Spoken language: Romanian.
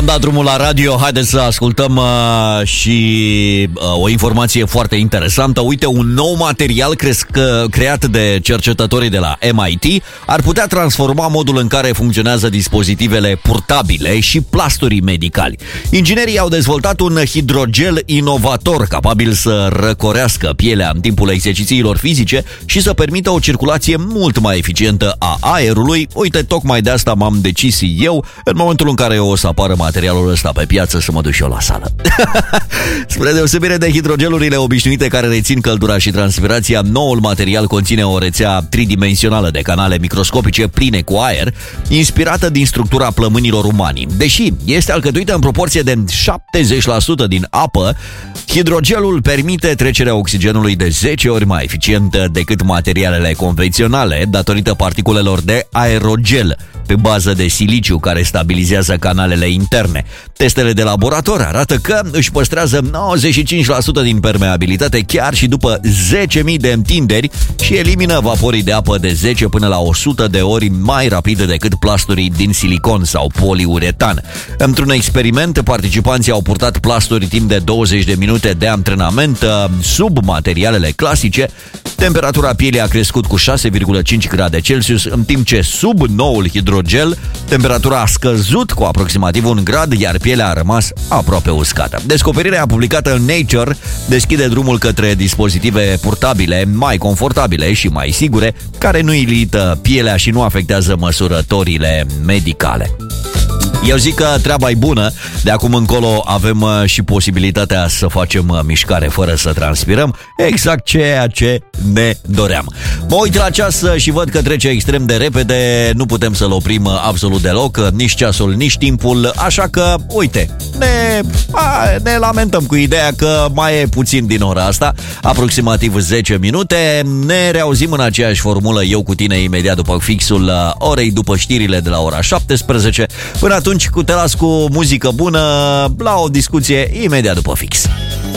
Da, drumul la radio, haideți să ascultăm o informație foarte interesantă. Uite, un nou material creat de cercetătorii de la MIT ar putea transforma modul în care funcționează dispozitivele portabile și plasturii medicali. Inginerii au dezvoltat un hidrogel inovator capabil să răcorească pielea în timpul exercițiilor fizice și să permită o circulație mult mai eficientă a aerului. Uite, tocmai de asta m-am decis eu, în momentul în care o să apară materialul ăsta pe piață, să mă duc și eu la sală. Spre deosebire de hidrogelurile obișnuite care rețin căldura și transpirația, noul material conține o rețea tridimensională de canale microscopice pline cu aer, inspirată din structura plămânilor umani. Deși este alcătuită în proporție de 70% din apă, hidrogelul permite trecerea oxigenului de 10 ori mai eficientă decât materialele convenționale, datorită particulelor de aerogel pe bază de siliciu care stabilizează canalele interne. Testele de laborator arată că își păstrează 95% din permeabilitate chiar și după 10.000 de întinderi și elimină vaporii de apă de 10 până la 100 de ori mai rapid decât plasturii din silicon sau poliuretan. Într-un experiment, participanții au purtat plasturi timp de 20 de minute de antrenament sub materialele clasice. Temperatura pielii a crescut cu 6,5 grade Celsius, în timp ce sub noul hidrogel temperatura a scăzut cu aproximativ 1 grad, iar pielea a rămas aproape uscată. Descoperirea publicată în Nature deschide drumul către dispozitive portabile mai confortabile și mai sigure, care nu irită pielea și nu afectează măsurătorile medicale. Eu zic că treaba e bună. De acum încolo avem și posibilitatea să facem mișcare fără să transpirăm, exact ceea ce ne doream. Mă uit la ceas și văd că trece extrem de repede. Nu putem să-l oprim absolut deloc, nici ceasul, nici timpul. Așa că, uite, ne lamentăm cu ideea că mai e puțin din ora asta, aproximativ 10 minute. Ne reauzim în aceeași formulă, eu cu tine, imediat după fixul orei, după știrile de la ora 17. Până atunci te las cu muzică bună la o discuție imediat după fix.